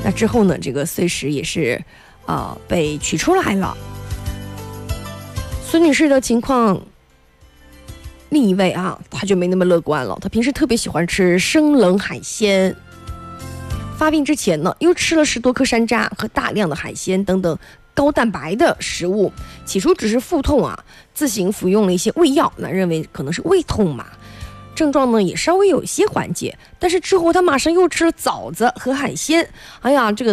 那之后呢，这个碎石也是被取出来了。孙女士的情况，另一位她就没那么乐观了。她平时特别喜欢吃生冷海鲜，发病之前呢，又吃了10多颗山楂和大量的海鲜等等高蛋白的食物。起初只是腹痛自行服用了一些胃药，那认为可能是胃痛嘛，症状呢也稍微有一些缓解。但是之后他马上又吃了枣子和海鲜，这个